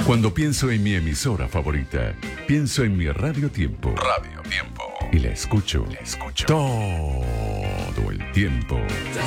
Cuando pienso en mi emisora favorita, pienso en mi Radio Tiempo. Radio Tiempo. Y la escucho todo el tiempo.